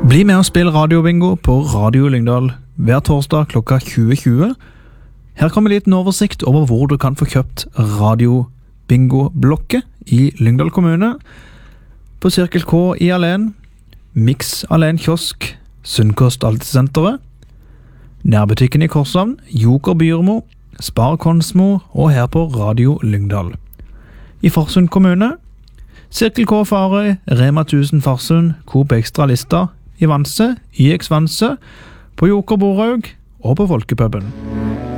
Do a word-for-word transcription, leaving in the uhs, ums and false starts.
Bli med og spill radiobingo på Radio Lyngdal hver torsdag klokka tjue tjue. Her kommer en liten oversikt over hvor du kan få kjøpt radiobingo-blokket i Lyngdal kommune. På Cirkel K i Alen, Mix Alen Kiosk, Sunnkost Altesenteret, nærbutikken i Korshavn, Joker Byrmo, Spar Konsmo og her på Radio Lyngdal. I Farsund kommune, Cirkel K Farøy, Rema tusen Farsund, Coop Extra Lista, i Vanse, I X Vanse, på Joker Boraug og på Folkepuben.